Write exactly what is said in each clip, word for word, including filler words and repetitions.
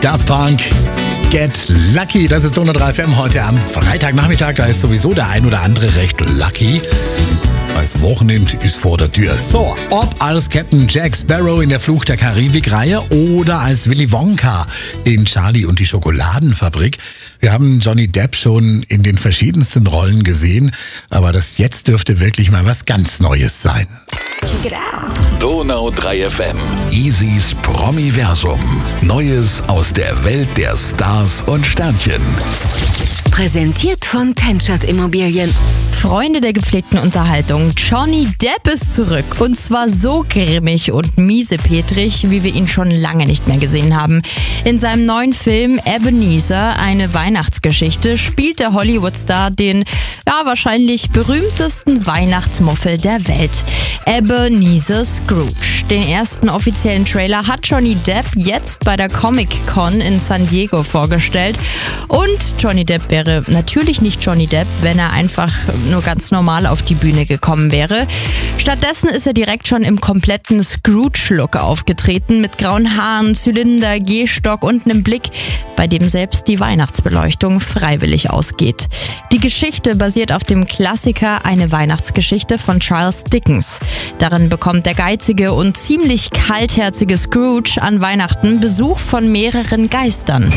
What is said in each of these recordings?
Daft Punk, Get Lucky, das ist Donau drei F M heute am Freitagnachmittag. Da ist sowieso der ein oder andere recht lucky. Das Wochenende ist vor der Tür. So, ob als Captain Jack Sparrow in der Fluch der Karibik-Reihe oder als Willy Wonka in Charlie und die Schokoladenfabrik. Wir haben Johnny Depp schon in den verschiedensten Rollen gesehen, aber das jetzt dürfte wirklich mal was ganz Neues sein. Check it out. Donau drei F M. Easys Promiversum. Neues aus der Welt der Stars und Sternchen. Präsentiert von Tenschert Immobilien. Freunde der gepflegten Unterhaltung, Johnny Depp ist zurück. Und zwar so grimmig und miesepetrig, wie wir ihn schon lange nicht mehr gesehen haben. In seinem neuen Film Ebenezer, eine Weihnachtsgeschichte, spielt der Hollywood-Star den ja, wahrscheinlich berühmtesten Weihnachtsmuffel der Welt. Ebenezer Scrooge. Den ersten offiziellen Trailer hat Johnny Depp jetzt bei der Comic-Con in San Diego vorgestellt. Und Johnny Depp wäre natürlich nicht Johnny Depp, wenn er einfach nur ganz normal auf die Bühne gekommen wäre. Stattdessen ist er direkt schon im kompletten Scrooge-Look aufgetreten, mit grauen Haaren, Zylinder, Gehstock und einem Blick, bei dem selbst die Weihnachtsbeleuchtung freiwillig ausgeht. Die Geschichte basiert auf dem Klassiker Eine Weihnachtsgeschichte von Charles Dickens. Darin bekommt der geizige und ziemlich kaltherzige Scrooge an Weihnachten Besuch von mehreren Geistern.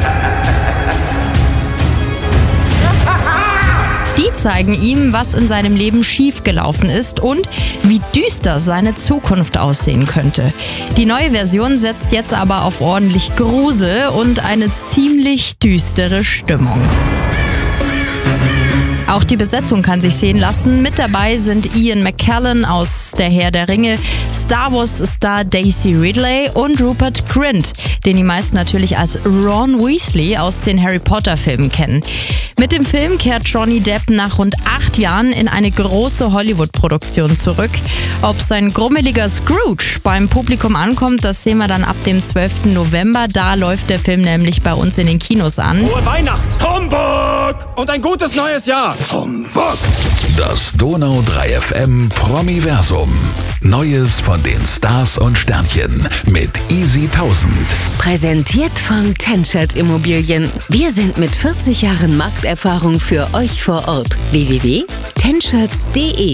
Die zeigen ihm, was in seinem Leben schiefgelaufen ist und wie düster seine Zukunft aussehen könnte. Die neue Version setzt jetzt aber auf ordentlich Grusel und eine ziemlich düstere Stimmung. Auch die Besetzung kann sich sehen lassen. Mit dabei sind Ian McKellen aus Der Herr der Ringe, Star Wars-Star Daisy Ridley und Rupert Grint, den die meisten natürlich als Ron Weasley aus den Harry Potter-Filmen kennen. Mit dem Film kehrt Johnny Depp nach rund acht Jahren in eine große Hollywood-Produktion zurück. Ob sein grummeliger Scrooge beim Publikum ankommt, das sehen wir dann ab dem zwölften November. Da läuft der Film nämlich bei uns in den Kinos an. Frohe Weihnacht! Humbug! Und ein gutes neues Jahr! Humbug! Das Donau drei F M Promiversum. Neues von den Stars und Sternchen mit Easy tausend. Präsentiert von Tenschert Immobilien. Wir sind mit vierzig Jahren Markterfahrung für euch vor Ort. w w w punkt tenschert punkt de